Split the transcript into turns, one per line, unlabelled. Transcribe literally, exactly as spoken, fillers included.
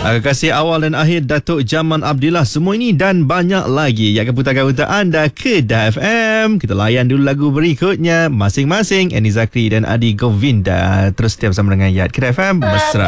Kasih awal dan akhir Datuk Jamal Abdillah, semua ini dan banyak lagi yang akan putarkan untuk anda Kedah F M. Kita layan dulu lagu berikutnya masing-masing Annie Zakri dan Adi Govinda. Terus setiap bersama dengan Yat Kedah F M mesra.